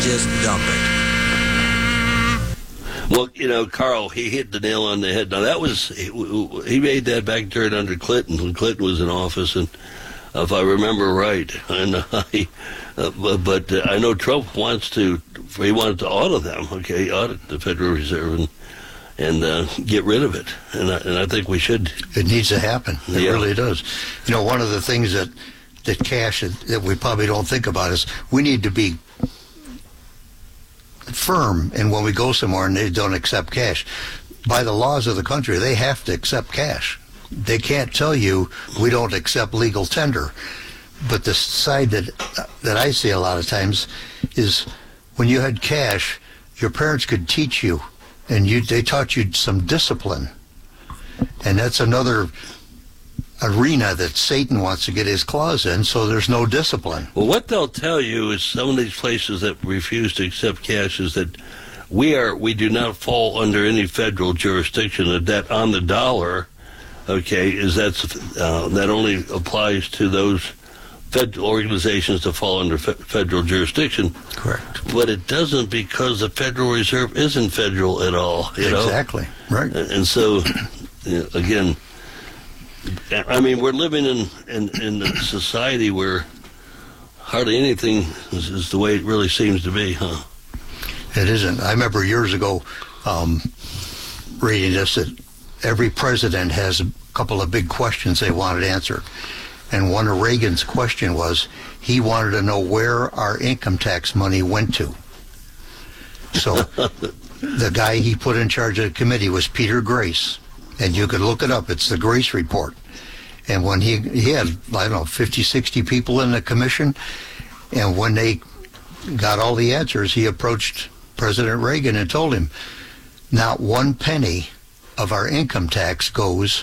just dump it. Well, Carl, he hit the nail on the head. Now, he made that back during under Clinton, when Clinton was in office, and if I remember right. And but I know Trump wanted to audit them, audit the Federal Reserve and get rid of it. And I think we should. It needs to happen. It really does. One of the things that cash that we probably don't think about is we need to be firm, and when we go somewhere and they don't accept cash, by the laws of the country, they have to accept cash. They can't tell you we don't accept legal tender. But the side that I see a lot of times is when you had cash, your parents could teach you, and they taught you some discipline, and that's another arena that Satan wants to get his claws in, so there's no discipline. Well, what they'll tell you is some of these places that refuse to accept cash is that we do not fall under any federal jurisdiction. That on the dollar, that only applies to those federal organizations that fall under federal jurisdiction. Correct. But it doesn't, because the Federal Reserve isn't federal at all. Exactly. Right. And so, again, I mean, we're living in a society where hardly anything is the way it really seems to be, huh? It isn't. I remember years ago reading this, that every president has a couple of big questions they wanted answered. And one of Reagan's question was, he wanted to know where our income tax money went to. So the guy he put in charge of the committee was Peter Grace. And you could look it up. It's the Grace Report. And when he had, 50, 60 people in the commission, and when they got all the answers, he approached President Reagan and told him, not one penny of our income tax goes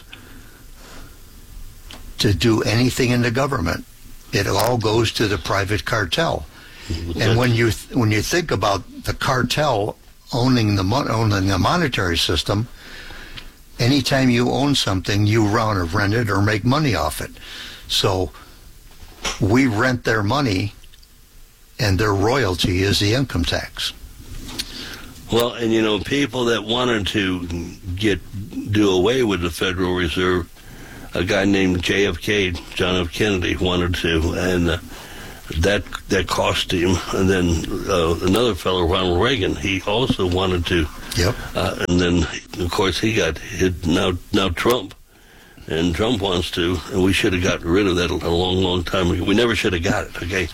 to do anything in the government. It all goes to the private cartel. And when you think about the cartel owning the monetary system, anytime you own something, you want to rent it or make money off it. So we rent their money, and their royalty is the income tax. Well, and people that wanted to do away with the Federal Reserve, a guy named JFK, John F. Kennedy, wanted to, and that cost him. And then another fellow, Ronald Reagan, he also wanted to. Yep. And then, of course, he got hit. Now Trump, and Trump wants to, and we should have gotten rid of that a long, long time ago. We never should have got it.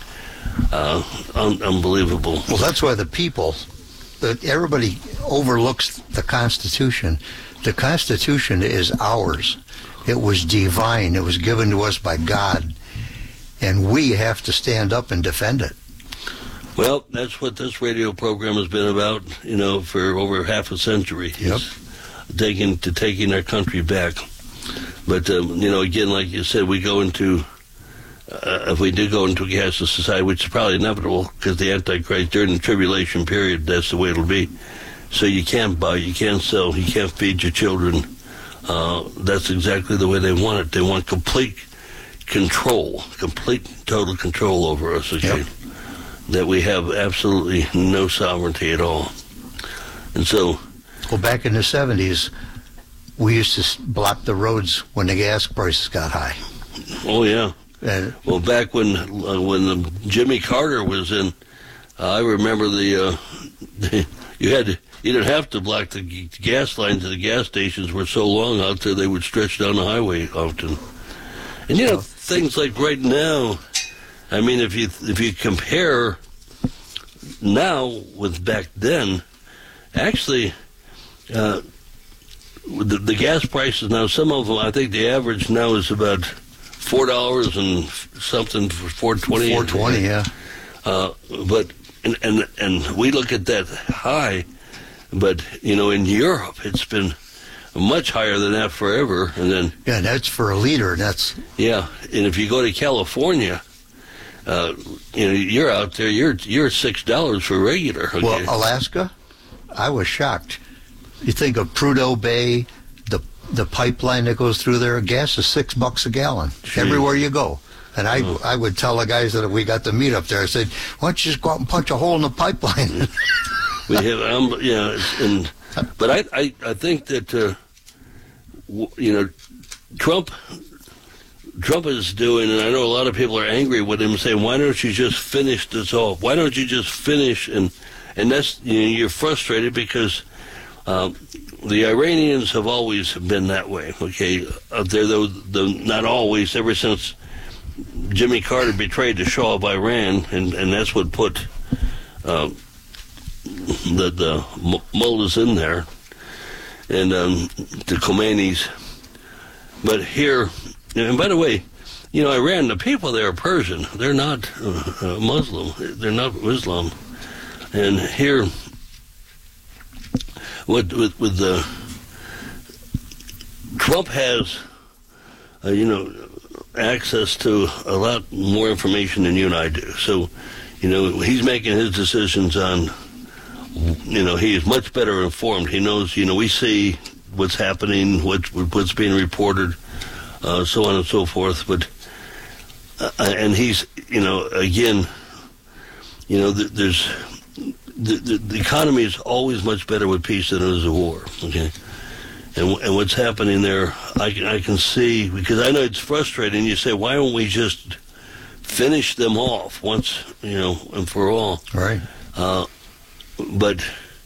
Unbelievable. Well, that's why everybody overlooks the Constitution. The Constitution is ours. It was divine. It was given to us by God, and we have to stand up and defend it. Well, that's what this radio program has been about, for over half a century. Yep. Taking our country back. But, again, like you said, we go into, if we do go into a cashless society, which is probably inevitable because the Antichrist, during the tribulation period, that's the way it'll be. So you can't buy, you can't sell, you can't feed your children. That's exactly the way they want it. They want complete control, total control over us, Yep. That we have absolutely no sovereignty at all. And so... Well, back in the 70s, we used to block the roads when the gas prices got high. Oh, yeah. Well, back when Jimmy Carter was in, I remember you didn't have to block the gas lines. The gas stations were so long out there they would stretch down the highway often. And things like right now, I mean, if you compare now with back then, actually, the gas prices now, some of them, I think the average now is about $4 and something for $4.20. $4.20, yeah. But and we look at that high, but in Europe it's been much higher than that forever. And then that's for a liter. And if you go to California, you're out there. You're $6 for regular. Okay? Well, Alaska, I was shocked. You think of Prudhoe Bay, the pipeline that goes through there. Gas is $6 a gallon everywhere you go. And I would tell the guys that we got to meet up there, I said, why don't you just go out and punch a hole in the pipeline? We have, but I think that, Trump is doing, and I know a lot of people are angry with him, saying, why don't you just finish this off? Why don't you just finish? And that's, you're frustrated because the Iranians have always been that way, okay? They're not always, ever since Jimmy Carter betrayed the Shah of Iran, and that's what put the mullahs in there, and the Khomeinis. But here, and by the way, Iran, the people there are Persian. They're not Muslim. They're not Islam. And here, with the Trump has, access to a lot more information than you and I do. So, he's making his decisions on, he is much better informed. He knows, we see what's happening, what's being reported, so on and so forth. But, and he's, again, there's, the economy is always much better with peace than it is with war, okay? And what's happening there, I can see, because I know it's frustrating. You say, why don't we just finish them off once, and for all? Right. But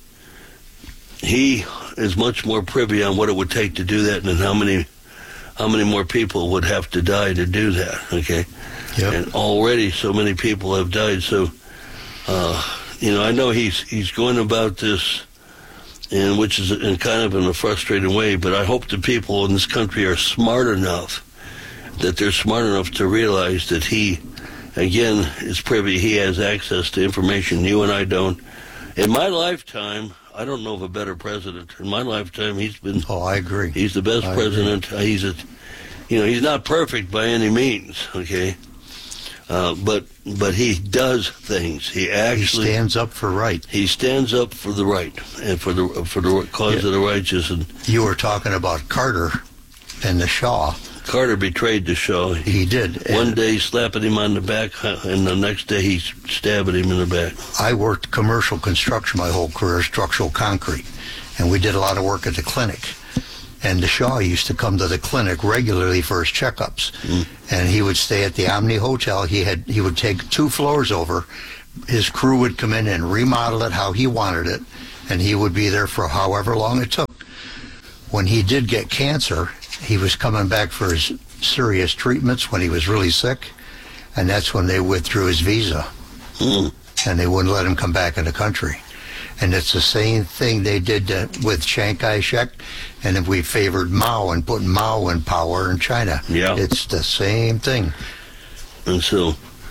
he is much more privy on what it would take to do that, and how many more people would have to die to do that, okay? Yep. And already so many people have died. So, I know he's going about this, and which is in kind of in a frustrating way, but I hope the people in this country are smart enough, that they're smart enough to realize that he, again, is privy. He has access to information you and I don't. In my lifetime, I don't know of a better president. In my lifetime, he's been... Oh, I agree. He's the best president. He's he's not perfect by any means, okay? But he does things. He stands up for right. He stands up for the right and for the cause of the righteous. And you were talking about Carter and the Shah. Carter betrayed the Shah. He did. One day slapping him on the back, and the next day he's stabbing him in the back. I worked commercial construction my whole career, structural concrete, and we did a lot of work at the clinic. And the Shah used to come to the clinic regularly for his checkups. And he would stay at the Omni Hotel. He would take 2 floors over. His crew would come in and remodel it how he wanted it, and he would be there for however long it took. When he did get cancer, he was coming back for his serious treatments when he was really sick, and that's when they withdrew his visa. And they wouldn't let him come back in the country. And it's the same thing they did with Chiang Kai-shek, and if we favored Mao and put Mao in power in China. Yeah. It's the same thing. And so,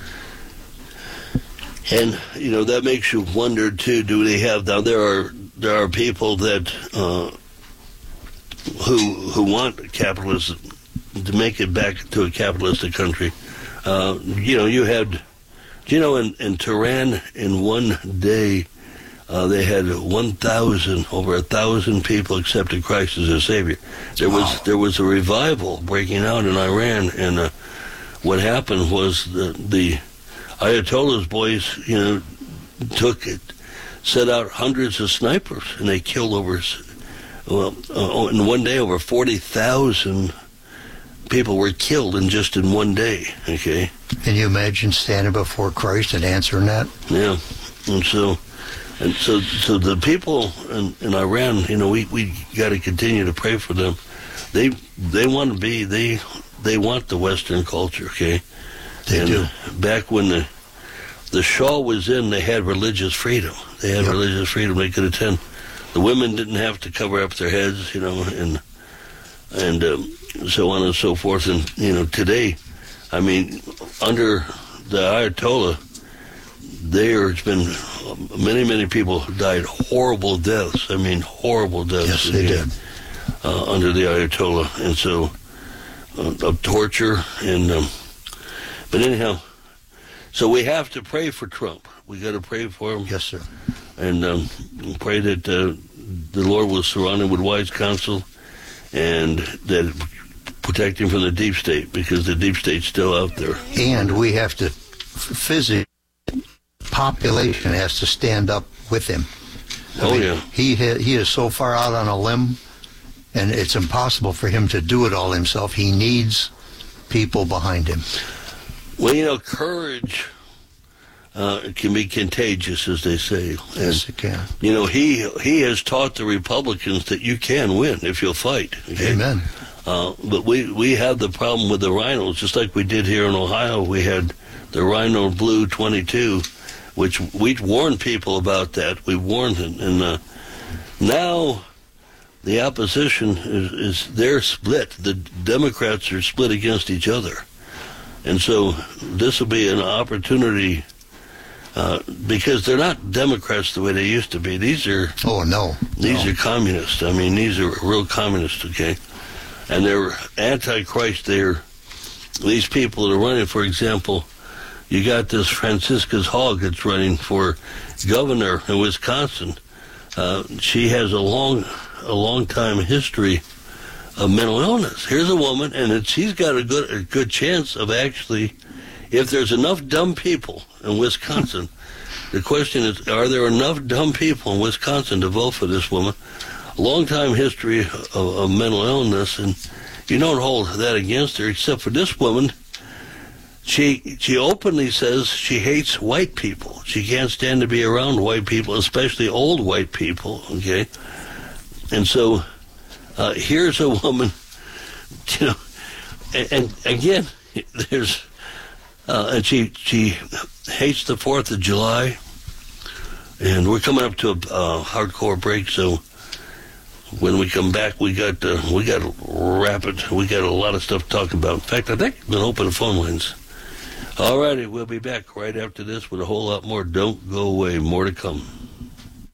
and that makes you wonder too. Do they have now? There are people that who want capitalism to make it back to a capitalistic country. You had, in Tehran in one day. They had over 1,000 people accepted Christ as their Savior. There was a revival breaking out in Iran, and what happened was the Ayatollah's boys, set out hundreds of snipers, and they killed in one day over 40,000 people were killed in one day. Okay. Can you imagine standing before Christ and answering that? Yeah, And so the people in Iran, we got to continue to pray for them. They want to be, they want the Western culture, okay? They do. Back when the Shah was in, they had religious freedom. They had religious freedom. They could attend. The women didn't have to cover up their heads, and so on and so forth. And today, under the Ayatollah, there's been many people who died horrible deaths. Horrible deaths. Yes, they did. Under the Ayatollah, and so of torture, and but anyhow, so we have to pray for Trump. We got to pray for him. Yes, sir. And pray that the Lord will surround him with wise counsel, and that protect him from the deep state, because the deep state's still out there. And we have to physically, population has to stand up with him. He is so far out on a limb, and it's impossible for him to do it all himself. He needs people behind him. Well, courage can be contagious, as they say. Yes, it can. He has taught the Republicans that you can win if you'll fight. Okay? Amen. But we have the problem with the rhinos, just like we did here in Ohio. We had the Rhino Blue 22, which we warned people about that. We warned them. And now the opposition they're split. The Democrats are split against each other. And so this will be an opportunity, because they're not Democrats the way they used to be. These are These are communists. I mean, these are real communists, okay? And they're anti-Christ. These people that are running, for example, you got this Francisca Hogg that's running for governor in Wisconsin. She has a long time history of mental illness. Here's a woman, and she's got a good chance of actually, if there's enough dumb people in Wisconsin, the question is, are there enough dumb people in Wisconsin to vote for this woman? A long time history of mental illness, and you don't hold that against her, except for this woman. She openly says she hates white people. She can't stand to be around white people, especially old white people, okay? And so here's a woman, and again, there's, and she hates the 4th of July, and we're coming up to a hardcore break, so when we come back, we got to wrap it. We got a lot of stuff to talk about. In fact, I think we're going to open the phone lines. All righty, we'll be back right after this with a whole lot more. Don't go away. More to come.